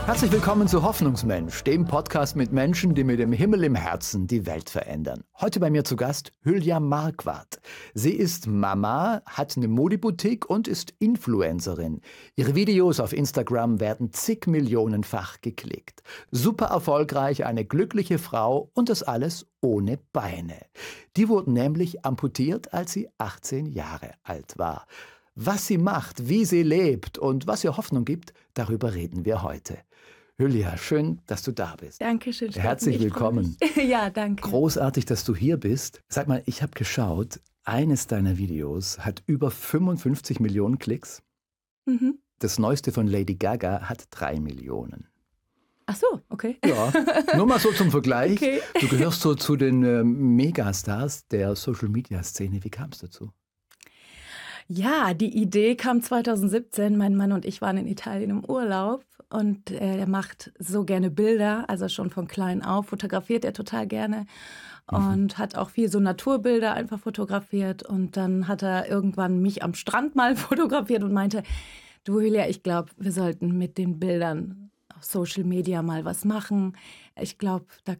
Herzlich willkommen zu Hoffnungsmensch, dem Podcast mit Menschen, die mit dem Himmel im Herzen die Welt verändern. Heute bei mir zu Gast Hülya Marquardt. Sie ist Mama, hat eine Modeboutique und ist Influencerin. Ihre Videos auf Instagram werden zig-millionenfach geklickt. Super erfolgreich, eine glückliche Frau und das alles ohne Beine. Die wurden nämlich amputiert, als sie 18 Jahre alt war. Was sie macht, wie sie lebt und was ihr Hoffnung gibt, darüber reden wir heute. Hülya, schön, dass du da bist. Dankeschön. Herzlich willkommen. Ja, danke. Großartig, dass du hier bist. Sag mal, ich habe geschaut, eines deiner Videos hat über 55 Millionen Klicks. Mhm. Das neueste von Lady Gaga hat 3 Millionen. Ach so, okay. Ja, nur mal so zum Vergleich. Okay. Du gehörst so zu den Megastars der Social-Media-Szene. Wie kam es dazu? Ja, die Idee kam 2017. Mein Mann und ich waren in Italien im Urlaub und er macht so gerne Bilder, also schon von klein auf fotografiert er total gerne und hat auch viel so Naturbilder einfach fotografiert. Und dann hat er irgendwann mich am Strand mal fotografiert und meinte, du Hülya, ich glaube, wir sollten mit den Bildern auf Social Media mal was machen. Ich glaube, da